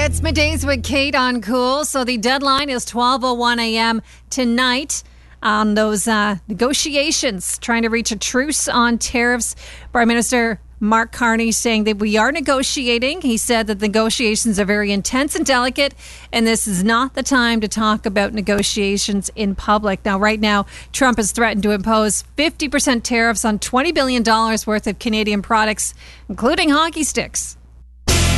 It's Middays with Kate on Cool. So the deadline is 12:01 a.m. tonight on those negotiations, trying to reach a truce on tariffs. Prime Minister Mark Carney saying that we are negotiating. He said that the negotiations are very intense and delicate, and this is not the time to talk about negotiations in public. Now, right now, Trump has threatened to impose 50% tariffs on $20 billion worth of Canadian products, including hockey sticks.